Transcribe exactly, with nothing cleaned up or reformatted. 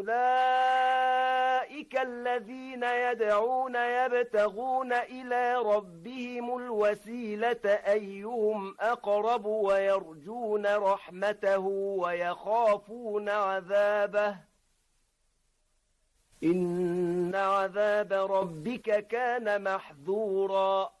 أولئك الذين يدعون يبتغون إلى ربهم الوسيلة أيهم أقرب ويرجون رحمته ويخافون عذابه إن عذاب ربك كان محذورا